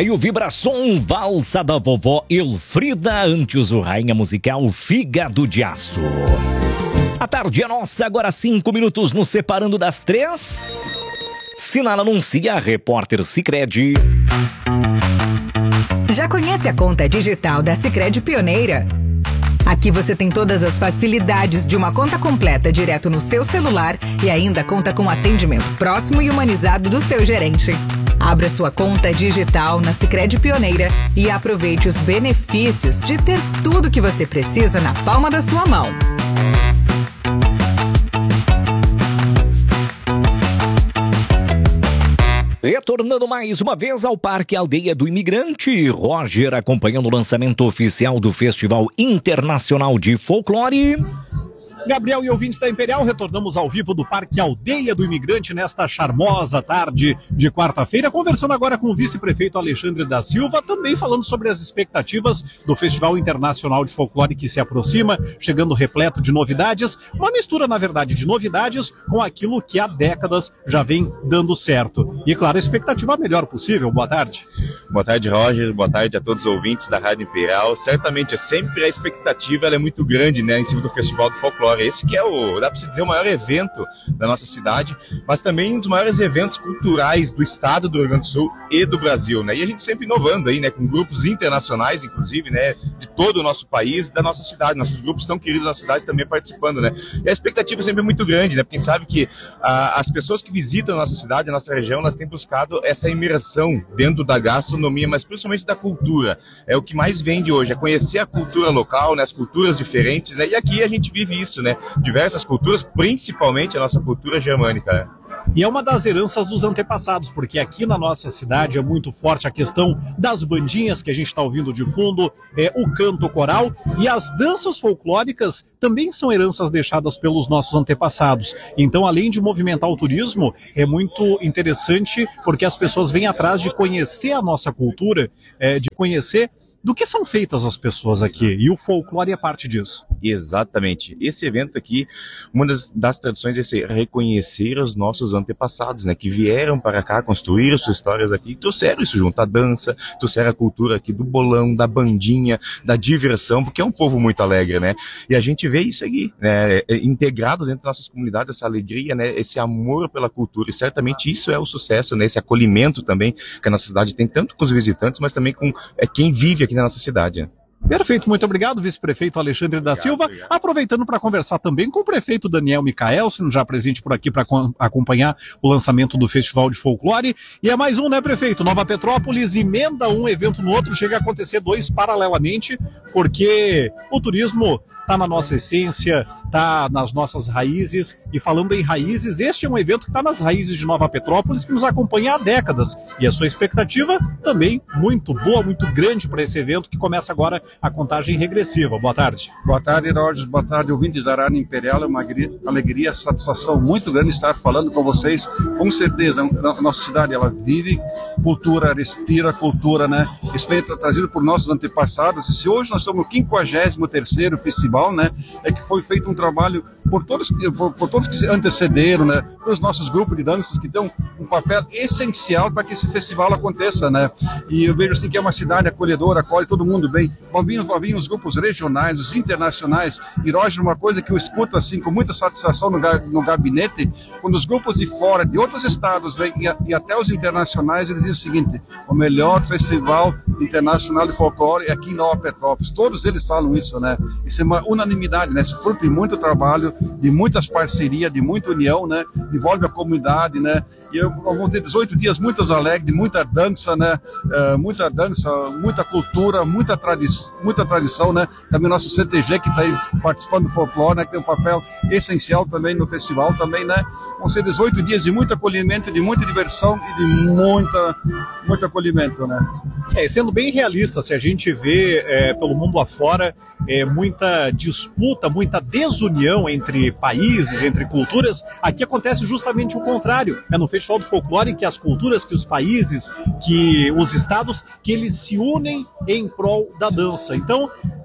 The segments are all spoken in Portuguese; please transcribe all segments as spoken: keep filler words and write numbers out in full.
Aí o Vibração, valsa da vovó Elfrida, antes o Rainha Musical Fígado de Aço. A tarde é nossa, agora cinco minutos nos separando das três. Sinal anuncia, repórter Sicredi. Já conhece a conta digital da Sicredi Pioneira? Aqui você tem todas as facilidades de uma conta completa direto no seu celular e ainda conta com atendimento próximo e humanizado do seu gerente. Abra sua conta digital na Sicredi Pioneira e aproveite os benefícios de ter tudo que você precisa na palma da sua mão. Retornando mais uma vez ao Parque Aldeia do Imigrante, Roger acompanhando o lançamento oficial do Festival Internacional de Folclore. Gabriel e ouvintes da Imperial, retornamos ao vivo do Parque Aldeia do Imigrante nesta charmosa tarde de quarta-feira, conversando agora com o vice-prefeito Alexandre da Silva, também falando sobre as expectativas do Festival Internacional de Folclore que se aproxima, chegando repleto de novidades, uma mistura, na verdade, de novidades com aquilo que há décadas já vem dando certo. E, claro, a expectativa a melhor possível. Boa tarde. Boa tarde, Roger. Boa tarde a todos os ouvintes da Rádio Imperial. Certamente, sempre a expectativa ela é muito grande, né, em cima do Festival do Folclore. Esse que é o, dá para se dizer, o maior evento da nossa cidade, mas também um dos maiores eventos culturais do estado do Rio Grande do Sul e do Brasil, né? E a gente sempre inovando aí, né? Com grupos internacionais, inclusive, né? De todo o nosso país, da nossa cidade. Nossos grupos tão queridos da nossa cidade também participando, né? E a expectativa sempre é muito grande, né? Porque a gente sabe que ah, as pessoas que visitam a nossa cidade, a nossa região, elas têm buscado essa imersão dentro da gastronomia, mas principalmente da cultura. É o que mais vende hoje, é conhecer a cultura local, né? As culturas diferentes, né? E aqui a gente vive isso, né? Diversas culturas, principalmente a nossa cultura germânica, né? E é uma das heranças dos antepassados, porque aqui na nossa cidade é muito forte a questão das bandinhas que a gente está ouvindo de fundo, é, o canto coral, e as danças folclóricas também são heranças deixadas pelos nossos antepassados. Então, além de movimentar o turismo, é muito interessante porque as pessoas vêm atrás de conhecer a nossa cultura, é, de conhecer do que são feitas as pessoas aqui, e o folclore é parte disso. Exatamente. Esse evento aqui, uma das, das tradições é reconhecer os nossos antepassados, né, que vieram para cá, construíram suas histórias aqui, e trouxeram isso junto, a dança, trouxeram a cultura aqui do bolão, da bandinha, da diversão, porque é um povo muito alegre, né, e a gente vê isso aqui, né, integrado dentro das nossas comunidades, essa alegria, né, esse amor pela cultura, e certamente isso é o sucesso, né, esse acolhimento também que a nossa cidade tem, tanto com os visitantes, mas também com é, quem vive aqui na nossa cidade. Perfeito, muito obrigado, vice-prefeito Alexandre da obrigado, Silva. Obrigado. Aproveitando para conversar também com o prefeito Daniel Micaelsen, já presente por aqui para acompanhar o lançamento do Festival de Folclore. E é mais um, né, prefeito? Nova Petrópolis emenda um evento no outro, chega a acontecer dois paralelamente, porque o turismo está na nossa essência, está nas nossas raízes, e falando em raízes, este é um evento que está nas raízes de Nova Petrópolis, que nos acompanha há décadas, e a sua expectativa também muito boa, muito grande para esse evento, que começa agora a contagem regressiva. Boa tarde. Boa tarde, Roger, boa tarde, ouvintes da Rádio Imperial, é uma alegria, satisfação muito grande estar falando com vocês, com certeza, a nossa cidade, ela vive cultura, respira cultura, né, isso foi trazido por nossos antepassados, e se hoje nós estamos no quinquagésimo terceiro festival, né, é que foi feito um trabalho por todos, por, por todos que se antecederam, né, pelos nossos grupos de danças que dão um papel essencial para que esse festival aconteça, né, e eu vejo assim que é uma cidade acolhedora, acolhe todo mundo bem, vão vir, vão vir os grupos regionais, os internacionais, e Roger, uma coisa que eu escuto assim com muita satisfação no, no gabinete, quando os grupos de fora, de outros estados vêm, e, e até os internacionais, eles dizem o seguinte: o melhor festival internacional de folclore é aqui em Nova Petrópolis, todos eles falam isso, né, isso é uma unanimidade, né? Isso fruto de muito trabalho, de muitas parcerias, de muita união, né? Envolve a comunidade, né? E eu vou ter dezoito dias muito alegres, de muita dança, né? Uh, muita dança, muita cultura, muita, tradi muita tradição, né? Também o nosso C T G que está aí participando do folclore, né? Que tem um papel essencial também no festival, também, né? Vão ser dezoito dias de muito acolhimento, de muita diversão e de muita, muito acolhimento, né? É, sendo bem realista, se a gente vê é, pelo mundo afora, é, muita disputa, muita desunião entre países, entre culturas, aqui acontece justamente o contrário. É no Festival do Folclore que as culturas, que os países, que os estados, que eles se unem em prol da dança. Então,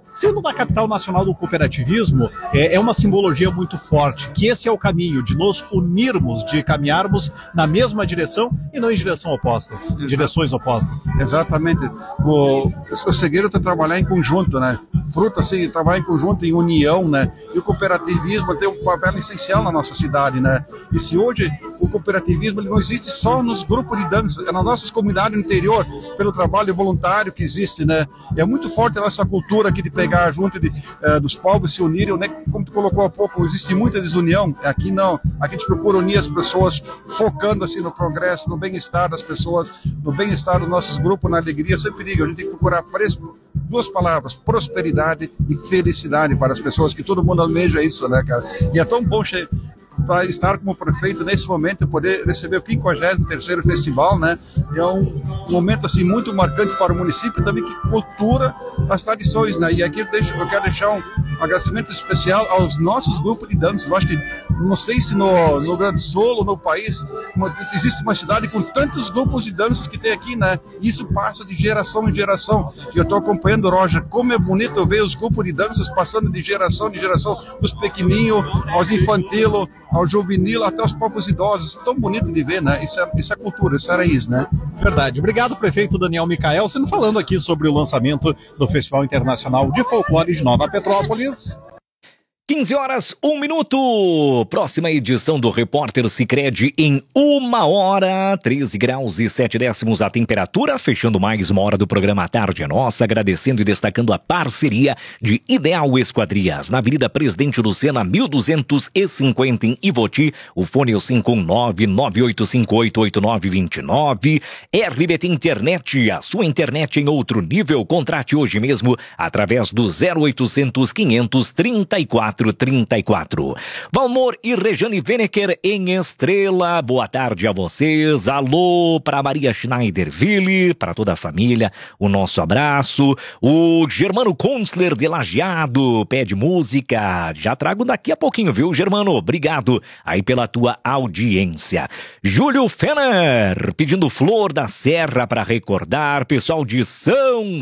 Sendo na capital nacional do cooperativismo, é, é uma simbologia muito forte, que esse é o caminho de nos unirmos, de caminharmos na mesma direção e não em direção opostas, Exato. direções opostas. Exatamente. O, o segredo é trabalhar em conjunto, né? Fruta, assim, trabalhar em conjunto, em união, né? E o cooperativismo tem um papel essencial na nossa cidade, né? E se hoje o cooperativismo ele não existe só nos grupos de dança, é nas nossas comunidades no interior, pelo trabalho voluntário que existe, né? É muito forte a nossa cultura aqui de pegar junto de, uh, dos povos se unirem, né? Como tu colocou há pouco, existe muita desunião, aqui não, aqui a gente procura unir as pessoas, focando assim no progresso, no bem-estar das pessoas, no bem-estar dos nossos grupos, na alegria. Eu sempre digo, a gente tem que procurar duas palavras, prosperidade e felicidade para as pessoas, que todo mundo almeja isso, né, cara? E é tão bom che- para estar como prefeito nesse momento e poder receber o quinquagésimo terceiro festival, né? É um momento assim muito marcante para o município também, que cultura as tradições, né? E aqui eu, deixo, eu quero deixar um agradecimento especial aos nossos grupos de dança. Eu acho que, não sei se no, no Grande Sul ou no país uma, existe uma cidade com tantos grupos de danças que tem aqui, né? E isso passa de geração em geração. E eu estou acompanhando, Roger, como é bonito ver os grupos de danças passando de geração em geração, dos pequenininhos aos infantilos, ao juvenil, até os próprios idosos. Tão bonito de ver, né? Isso é, isso é cultura, isso é raiz, né? Verdade. Obrigado, prefeito Daniel Micael, sendo falando aqui sobre o lançamento do Festival Internacional de Folclore de Nova Petrópolis. quinze horas, um minuto. Próxima edição do Repórter Sicredi em uma hora, treze graus e sete décimos a temperatura, fechando mais uma hora do programa A Tarde é Nossa, agradecendo e destacando a parceria de Ideal Esquadrias, na Avenida Presidente Lucena, mil duzentos e cinquenta em Ivoti, o fone é o cinco um nove, nove oito cinco oito, oito nove dois nove, R B T Internet, a sua internet em outro nível, contrate hoje mesmo através do zero oitocentos, quinhentos, trinta e quatro trinta e quatro. Valmor e Rejane Veneker em Estrela, boa tarde a vocês. Alô para Maria Schneiderville, para toda a família, o nosso abraço. O Germano Konsler de Lajeado pede música, já trago daqui a pouquinho, viu, Germano? Obrigado aí pela tua audiência. Júlio Fenner pedindo Flor da Serra para recordar, pessoal de São